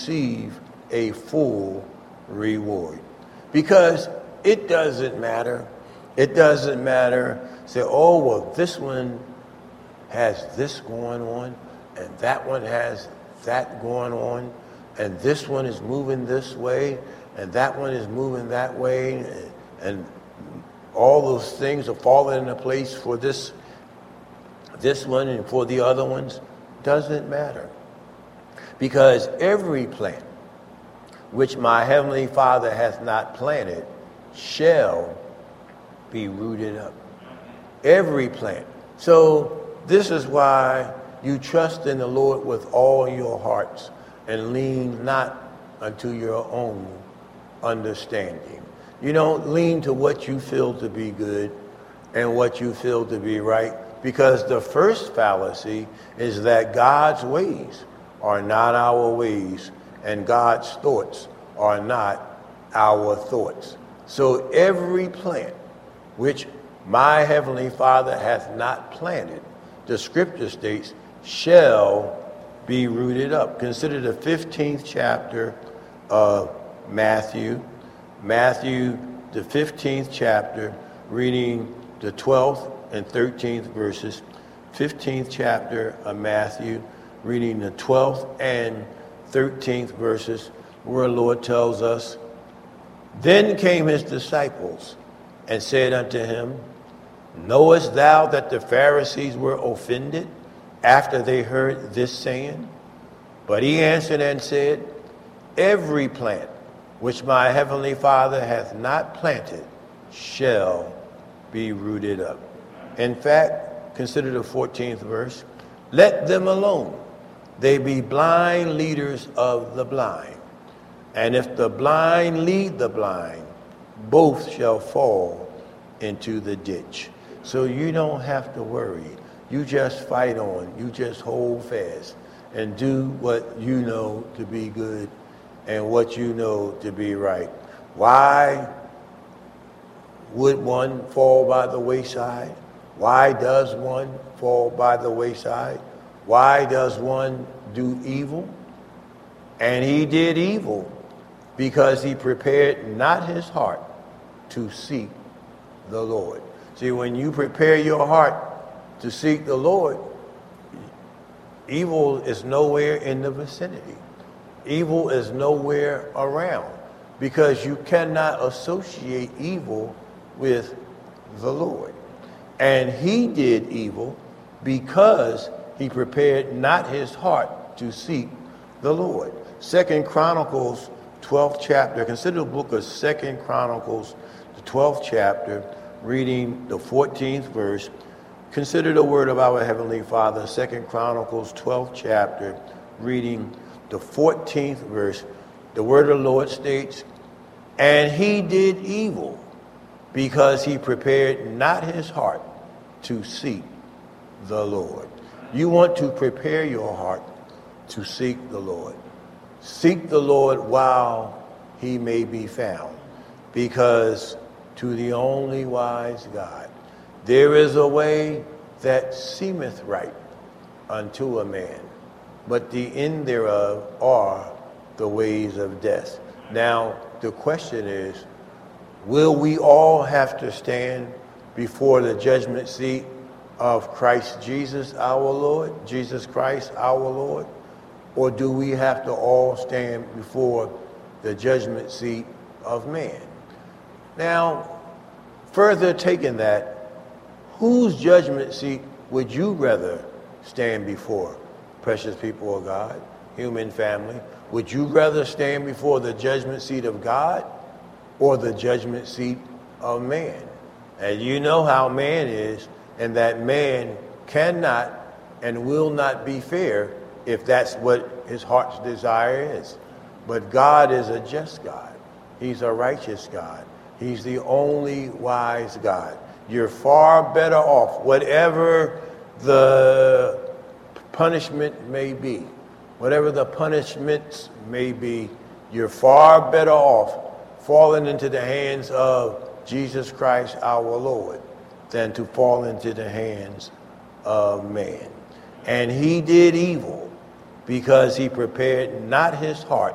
receive a full reward. Because it doesn't matter. It doesn't matter. Say, oh, well, this one has this going on, and that one has that going on, and this one is moving this way, and that one is moving that way, and all those things are falling into place for this one and for the other ones. Doesn't matter. Because every plant which my heavenly Father hath not planted shall be rooted up. Every plant. So this is why you trust in the Lord with all your hearts and lean not unto your own understanding. You don't lean to what you feel to be good and what you feel to be right, because the first fallacy is that God's ways are not our ways and God's thoughts are not our thoughts. So every plant which my heavenly Father hath not planted, the scripture states, shall be rooted up. Consider the 15th chapter of Matthew. Matthew, the 15th chapter, reading the 12th and 13th verses. 15th chapter of Matthew, reading the 12th and 13th verses, where the Lord tells us, Then came his disciples and said unto him, Knowest thou that the Pharisees were offended after they heard this saying? But he answered and said, Every plant which my heavenly Father hath not planted shall be rooted up. In fact, consider the 14th verse. Let them alone. They be blind leaders of the blind. And if the blind lead the blind, both shall fall into the ditch. So you don't have to worry. You just fight on. You just hold fast and do what you know to be good and what you know to be right. Why would one fall by the wayside? Why does one fall by the wayside? Why does one do evil? And he did evil because he prepared not his heart to seek the Lord. See, when you prepare your heart to seek the Lord, evil is nowhere in the vicinity. Evil is nowhere around, because you cannot associate evil with the Lord. And he did evil because he prepared not his heart to seek the Lord. 2 Chronicles 12th chapter. Consider the book of 2 Chronicles, the 12th chapter, reading the 14th verse. Consider the word of our Heavenly Father. 2 Chronicles 12th chapter, reading the 14th verse. The word of the Lord states, And he did evil because he prepared not his heart to seek the Lord. You want to prepare your heart to seek the Lord. Seek the Lord while he may be found, because to the only wise God there is a way that seemeth right unto a man, but the end thereof are the ways of death. Now, the question is, will we all have to stand before the judgment seat of Christ Jesus our Lord, Jesus Christ our Lord? Or do we have to all stand before the judgment seat of man? Now, further taking that, whose judgment seat would you rather stand before, precious people of God, human family? Would you rather stand before the judgment seat of God or the judgment seat of man? And you know how man is, and that man cannot and will not be fair if that's what his heart's desire is. But God is a just God. He's a righteous God. He's the only wise God. You're far better off, whatever the punishment may be, whatever the punishments may be, you're far better off falling into the hands of Jesus Christ our Lord than to fall into the hands of man. And he did evil because he prepared not his heart